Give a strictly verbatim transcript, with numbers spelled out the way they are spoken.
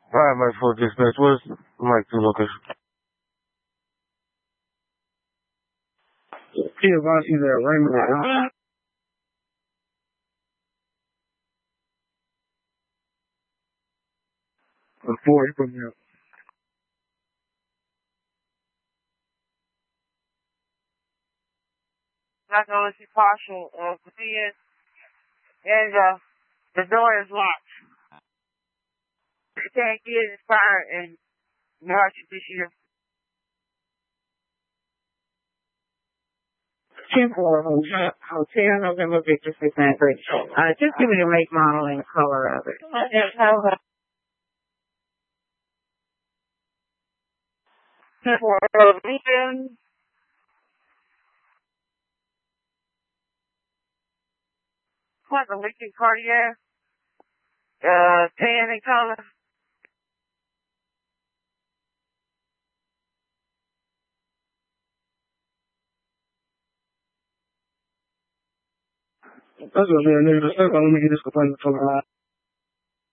Alright, my full dispatch. Where's my two location? See if I see that Raymond. Before he put me up. Not gonna let you partial of the is, and uh, the door is locked. You can't get expired in March of this year. ten four Hotel November Victor six nine three. Uh, just give me the make, model, and color of it. ten four Lincoln. What, the Lincoln Cartier? Uh, tan in color. That's what I'm saying. That's what I'm going to get this complaint from.